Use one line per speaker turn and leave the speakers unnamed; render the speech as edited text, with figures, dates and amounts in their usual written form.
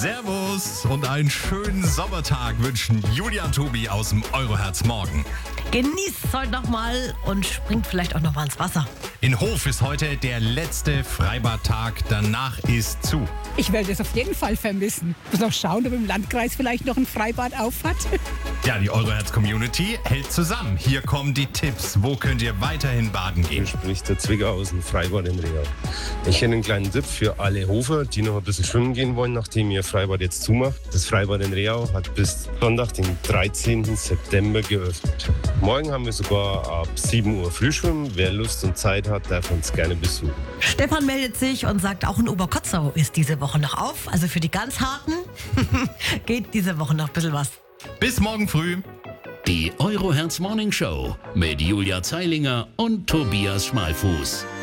Servus und einen schönen Sommertag wünschen Julia und Tobi aus dem Euroherz Morgen.
Genießt es heute nochmal und springt vielleicht auch nochmal ins Wasser.
In Hof ist heute der letzte Freibadtag, danach ist zu.
Ich werde es auf jeden Fall vermissen. Muss noch schauen, ob im Landkreis vielleicht noch ein Freibad auf hat.
Ja, die Euroherz-Community hält zusammen. Hier kommen die Tipps. Wo könnt ihr weiterhin baden gehen?
Hier spricht der Zwicker aus dem Freibad in Real. Ich hätte einen kleinen Tipp für alle Hofer, die noch ein bisschen schwimmen gehen wollen, nachdem ihr Freibad jetzt zumacht. Das Freibad in Real hat bis Sonntag, den 13. September geöffnet. Morgen haben wir sogar ab 7 Uhr Frühschwimmen. Wer Lust und Zeit hat, darf uns gerne besuchen.
Stefan meldet sich und sagt, auch in Oberkotzau ist diese Woche noch auf. Also für die ganz Harten geht diese Woche noch ein bisschen was.
Bis morgen früh.
Die Euroherz Morning Show mit Julia Zeilinger und Tobias Schmalfuß.